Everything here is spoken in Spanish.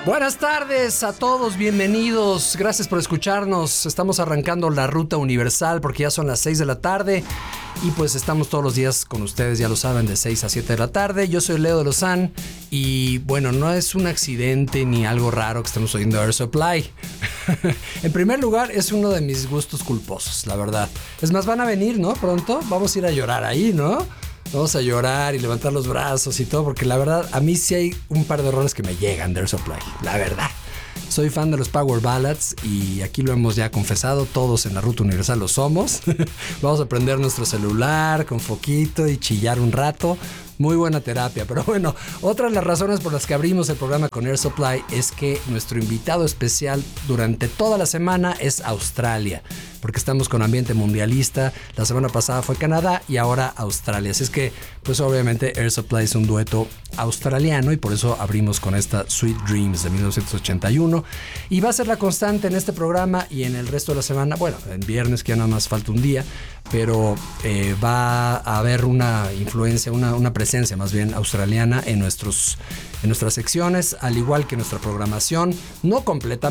Buenas tardes a todos, bienvenidos, gracias por escucharnos. Estamos arrancando la ruta universal porque ya son las 6 de la tarde y pues estamos todos los días con ustedes, ya lo saben, de 6 a 7 de la tarde. Yo soy Leo de Lozán y bueno, no es un accidente ni algo raro que estemos oyendo Air Supply. En primer lugar, es uno de mis gustos culposos, la verdad. Es más, van a venir, ¿no? Pronto vamos a ir a llorar ahí, ¿no? Vamos a llorar y levantar los brazos y todo, porque la verdad, a mí sí hay un par de roles que me llegan de Air Supply, la verdad. Soy fan de los Power Ballads y aquí lo hemos ya confesado, todos en la Ruta Universal lo somos. Vamos a prender nuestro celular con foquito y chillar un rato. Muy buena terapia, pero bueno, otra de las razones por las que abrimos el programa con Air Supply es que nuestro invitado especial durante toda la semana es Australia, porque estamos con ambiente mundialista. La semana pasada fue Canadá y ahora Australia, así es que pues obviamente Air Supply es un dueto australiano y por eso abrimos con esta Sweet Dreams de 1981 y va a ser la constante en este programa y en el resto de la semana. Bueno, en viernes que ya nada más falta un día, pero va a haber una influencia, una presencia más bien australiana en nuestras secciones, al igual que nuestra programación, no completamente